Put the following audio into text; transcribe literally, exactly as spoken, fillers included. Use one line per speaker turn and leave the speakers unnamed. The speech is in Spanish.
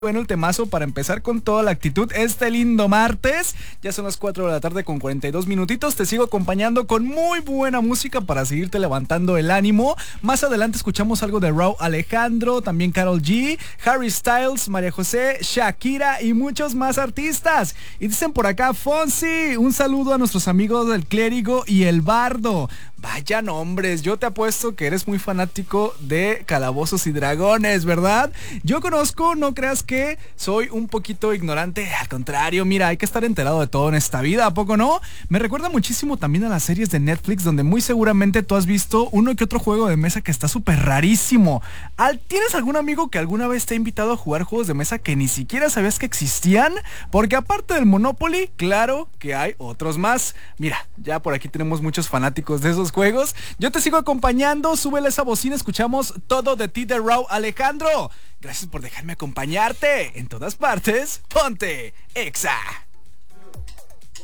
Bueno, el temazo para empezar con toda la actitud este lindo martes. Ya son las cuatro de la tarde con cuarenta y dos minutitos. Te sigo acompañando con muy buena música para seguirte levantando el ánimo. Más adelante escuchamos algo de Rauw Alejandro, también Karol G, Harry Styles, María José, Shakira y muchos más artistas. Y dicen por acá, Fonsi, un saludo a nuestros amigos del Clérigo y el Bardo. Vaya nombres, yo te apuesto que eres muy fanático de Calabozos y Dragones, ¿verdad? Yo conozco, no creas que soy un poquito ignorante, al contrario, mira, hay que estar enterado de todo en esta vida, ¿a poco no? Me recuerda muchísimo también a las series de Netflix, donde muy seguramente tú has visto uno que otro juego de mesa que está súper rarísimo. ¿Tienes algún amigo que alguna vez te ha invitado a jugar juegos de mesa que ni siquiera sabías que existían? Porque aparte del Monopoly, claro que hay otros más. Mira, ya por aquí tenemos muchos fanáticos de esos juegos. Yo te sigo acompañando, súbele esa bocina, escuchamos Todo de ti de Rauw Alejandro. Gracias por dejarme acompañarte en todas partes. Ponte Exa.